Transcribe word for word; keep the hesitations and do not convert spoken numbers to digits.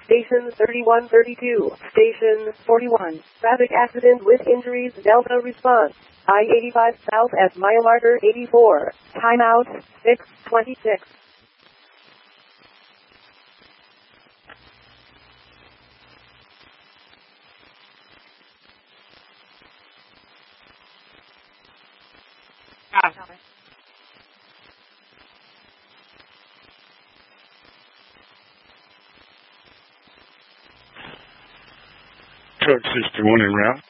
Station thirty-one thirty-two. Station forty-one. Traffic accident with injuries. Delta response. I eighty-five south at mile marker eighty-four. Timeout six twenty-six. Ah. Truck sixty-one en route.